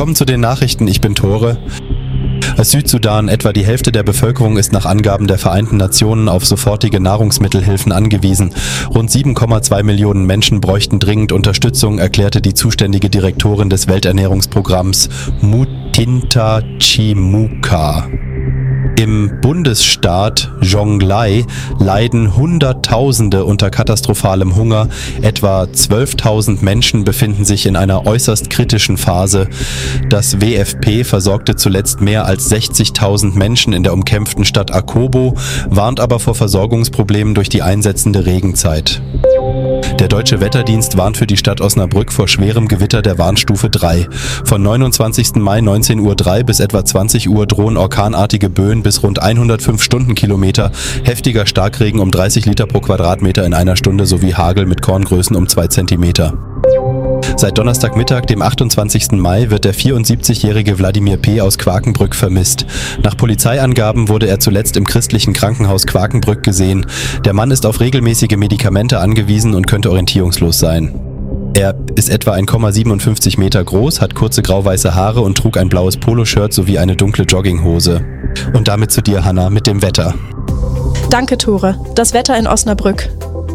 Willkommen zu den Nachrichten, ich bin Tore. Südsudan, etwa die Hälfte der Bevölkerung ist nach Angaben der Vereinten Nationen auf sofortige Nahrungsmittelhilfen angewiesen. Rund 7,2 Millionen Menschen bräuchten dringend Unterstützung, erklärte die zuständige Direktorin des Welternährungsprogramms Mutinta Chimuka. Im Bundesstaat Jonglei leiden Hunderttausende unter katastrophalem Hunger. Etwa 12.000 Menschen befinden sich in einer äußerst kritischen Phase. Das WFP versorgte zuletzt mehr als 60.000 Menschen in der umkämpften Stadt Akobo, warnt aber vor Versorgungsproblemen durch die einsetzende Regenzeit. Der Deutsche Wetterdienst warnt für die Stadt Osnabrück vor schwerem Gewitter der Warnstufe 3. Von 29. Mai 19.03 Uhr bis etwa 20 Uhr drohen orkanartige Böen bis rund 105 Stundenkilometer, heftiger Starkregen um 30 Liter pro Quadratmeter in einer Stunde sowie Hagel mit Korngrößen um 2 Zentimeter. Seit Donnerstagmittag, dem 28. Mai, wird der 74-jährige Wladimir P. aus Quakenbrück vermisst. Nach Polizeiangaben wurde er zuletzt im christlichen Krankenhaus Quakenbrück gesehen. Der Mann ist auf regelmäßige Medikamente angewiesen und könnte orientierungslos sein. Er ist etwa 1,57 Meter groß, hat kurze grau-weiße Haare und trug ein blaues Poloshirt sowie eine dunkle Jogginghose. Und damit zu dir, Hanna, mit dem Wetter. Danke, Tore. Das Wetter in Osnabrück.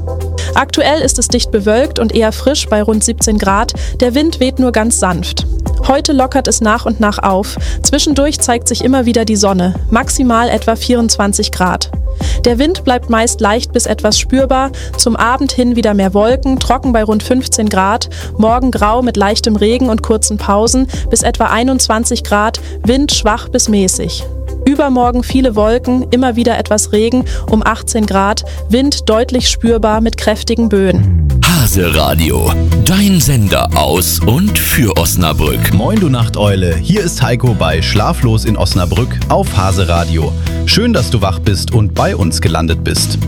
Aktuell ist es dicht bewölkt und eher frisch bei rund 17 Grad. Der Wind weht nur ganz sanft. Heute lockert es nach und nach auf. Zwischendurch zeigt sich immer wieder die Sonne, maximal etwa 24 Grad. Der Wind bleibt meist leicht bis etwas spürbar. Zum Abend hin wieder mehr Wolken, trocken bei rund 15 Grad. Morgen grau mit leichtem Regen und kurzen Pausen bis etwa 21 Grad. Wind schwach bis mäßig. Übermorgen viele Wolken, immer wieder etwas Regen um 18 Grad, Wind deutlich spürbar mit kräftigen Böen. Hase Radio, dein Sender aus und für Osnabrück. Moin du Nachteule, hier ist Heiko bei Schlaflos in Osnabrück auf Hase Radio. Schön, dass du wach bist und bei uns gelandet bist.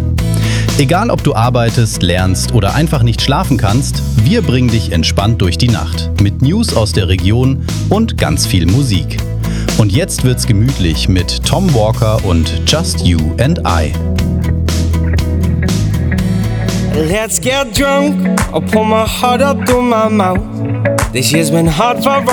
Egal ob du arbeitest, lernst oder einfach nicht schlafen kannst, wir bringen dich entspannt durch die Nacht mit News aus der Region und ganz viel Musik. Und jetzt wird's gemütlich mit Tom Walker und Just You and I. Let's get drunk, I'll pour my heart up through my mouth. This year's been hard for